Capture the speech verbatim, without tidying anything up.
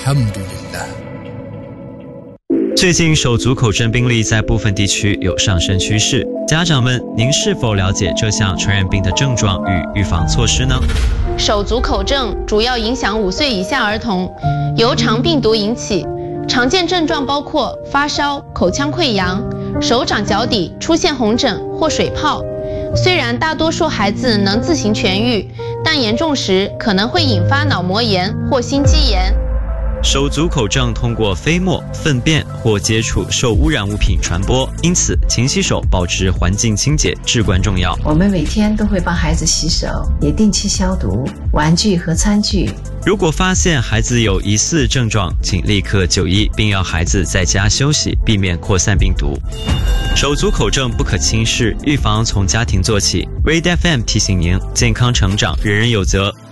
Alhamdulillah。 最近手足口症病例在部分地区有上升趋势，家长们，您是否了解这项传染病的症状与预防措施呢？ 手足口症主要影响五岁以下儿童，由肠病毒引起，常见症状包括发烧、口腔溃疡、手掌脚底出现红疹或水泡。虽然大多数孩子能自行痊愈，但严重时可能会引发脑膜炎或心肌炎。 手足口症通过飞沫、粪便或接触受污染物品传播，因此勤洗手，保持环境清洁至关重要。 我们每天都会帮孩子洗手，也定期消毒玩具和餐具。 如果发现孩子有疑似症状，请立刻就医，并要孩子在家休息，避免扩散病毒。手足口症不可轻视，预防从家庭做起。V D F M 提醒您，健康成长人人有责。